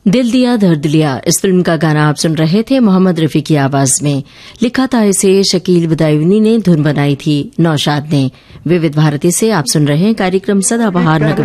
दिल दिया दर्द लिया, इस फिल्म का गाना आप सुन रहे थे मोहम्मद रफी की आवाज में। लिखा था इसे शकील बदायूनी ने, धुन बनाई थी नौशाद ने। विविध भारती से आप सुन रहे हैं कार्यक्रम सदाबहार नगर